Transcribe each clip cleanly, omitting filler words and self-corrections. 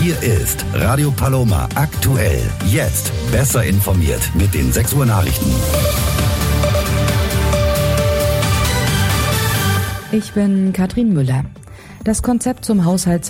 Hier ist Radio Paloma aktuell. Jetzt besser informiert mit den 6 Uhr Nachrichten. Ich bin Katrin Müller. Das Konzept zum Haushalt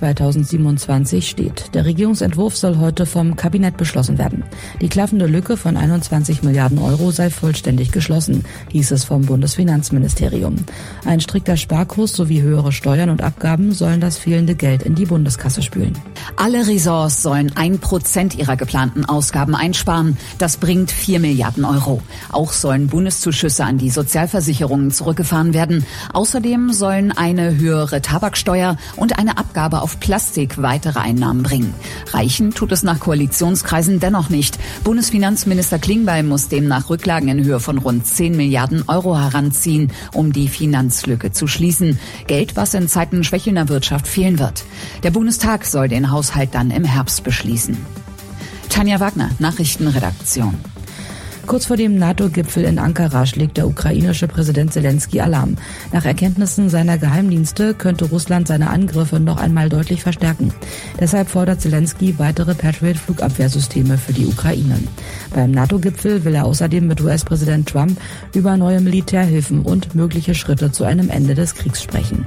2027 steht. Der Regierungsentwurf soll heute vom Kabinett beschlossen werden. Die klaffende Lücke von 21 Milliarden Euro sei vollständig geschlossen, hieß es vom Bundesfinanzministerium. Ein strikter Sparkurs sowie höhere Steuern und Abgaben sollen das fehlende Geld in die Bundeskasse spülen. Alle Ressorts sollen 1% ihrer geplanten Ausgaben einsparen. Das bringt 4 Milliarden Euro. Auch sollen Bundeszuschüsse an die Sozialversicherungen zurückgefahren werden. Außerdem sollen eine höhere Tabaksteuer und eine Abgabe auf Plastik weitere Einnahmen bringen. Reichen tut es nach Koalitionskreisen dennoch nicht. Bundesfinanzminister Klingbeil muss demnach Rücklagen in Höhe von rund 10 Milliarden Euro heranziehen, um die Finanzlücke zu schließen. Geld, was in Zeiten schwächelnder Wirtschaft fehlen wird. Der Bundestag soll den Haushalt dann im Herbst beschließen. Tanja Wagner, Nachrichtenredaktion. Kurz vor dem NATO-Gipfel in Ankara schlägt der ukrainische Präsident Zelensky Alarm. Nach Erkenntnissen seiner Geheimdienste könnte Russland seine Angriffe noch einmal deutlich verstärken. Deshalb fordert Zelensky weitere Patriot-Flugabwehrsysteme für die Ukraine. Beim NATO-Gipfel will er außerdem mit US-Präsident Trump über neue Militärhilfen und mögliche Schritte zu einem Ende des Kriegs sprechen.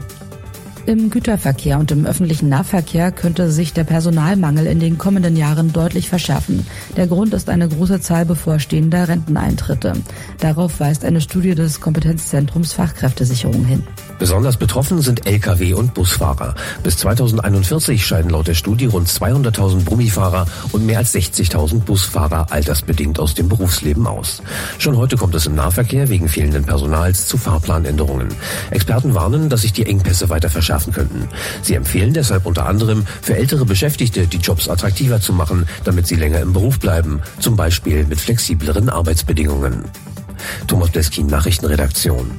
Im Güterverkehr und im öffentlichen Nahverkehr könnte sich der Personalmangel in den kommenden Jahren deutlich verschärfen. Der Grund ist eine große Zahl bevorstehender Renteneintritte. Darauf weist eine Studie des Kompetenzzentrums Fachkräftesicherung hin. Besonders betroffen sind Lkw- und Busfahrer. Bis 2041 scheiden laut der Studie rund 200.000 Brummifahrer und mehr als 60.000 Busfahrer altersbedingt aus dem Berufsleben aus. Schon heute kommt es im Nahverkehr wegen fehlenden Personals zu Fahrplanänderungen. Experten warnen, dass sich die Engpässe weiter verschärfen könnten. Sie empfehlen deshalb unter anderem, für ältere Beschäftigte die Jobs attraktiver zu machen, damit sie länger im Beruf bleiben, zum Beispiel mit flexibleren Arbeitsbedingungen. Thomas Bleskin, Nachrichtenredaktion.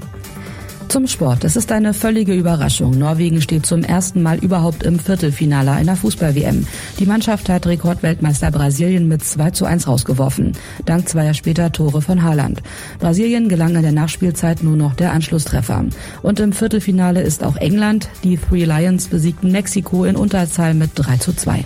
Zum Sport. Es ist eine völlige Überraschung. Norwegen steht zum ersten Mal überhaupt im Viertelfinale einer Fußball-WM. Die Mannschaft hat Rekordweltmeister Brasilien mit 2:1 rausgeworfen, dank zweier später Tore von Haaland. Brasilien gelang in der Nachspielzeit nur noch der Anschlusstreffer. Und im Viertelfinale ist auch England. Die Three Lions besiegten Mexiko in Unterzahl mit 3:2.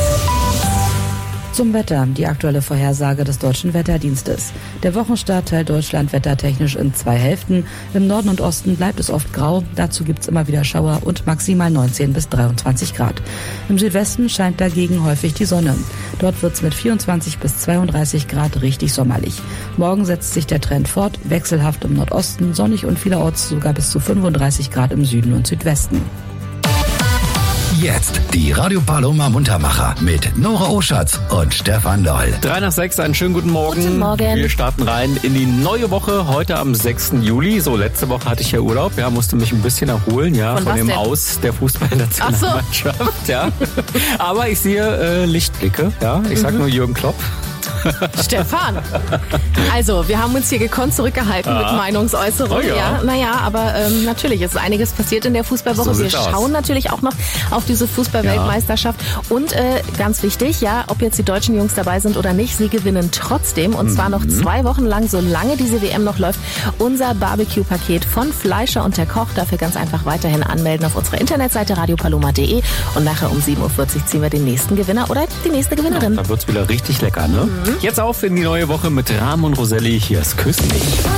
Zum Wetter, die aktuelle Vorhersage des Deutschen Wetterdienstes. Der Wochenstart teilt Deutschland wettertechnisch in 2 Hälften. Im Norden und Osten bleibt es oft grau, dazu gibt's immer wieder Schauer und maximal 19 bis 23 Grad. Im Südwesten scheint dagegen häufig die Sonne. Dort wird's mit 24 bis 32 Grad richtig sommerlich. Morgen setzt sich der Trend fort, wechselhaft im Nordosten, sonnig und vielerorts sogar bis zu 35 Grad im Süden und Südwesten. Jetzt die Radio Paloma Muntermacher mit Nora Oschatz und Stefan Doll. 3 nach 6, einen schönen guten Morgen. Guten Morgen. Wir starten rein in die neue Woche, heute am 6. Juli. So, letzte Woche hatte ich ja Urlaub, musste mich ein bisschen erholen, von dem Aus der Fußballnationalmannschaft. Ja. Aber ich sehe Lichtblicke, ich sag nur Jürgen Klopp. Stefan, also wir haben uns hier gekonnt zurückgehalten mit Meinungsäußerung. Oh ja. Aber natürlich ist einiges passiert in der Fußballwoche. So wir schauen natürlich auch noch auf diese Fußball-Weltmeisterschaft. Und ganz wichtig, ob jetzt die deutschen Jungs dabei sind oder nicht, sie gewinnen trotzdem. Und zwar noch 2 Wochen lang, solange diese WM noch läuft, unser Barbecue-Paket von Fleischer und der Koch. Dafür ganz einfach weiterhin anmelden auf unserer Internetseite radiopaloma.de. Und nachher um 7:40 Uhr ziehen wir den nächsten Gewinner oder die nächste Gewinnerin. Da wird's wieder richtig lecker, ne? Jetzt auf in die neue Woche mit Rahm und Roselli. Hier ist Küss mich.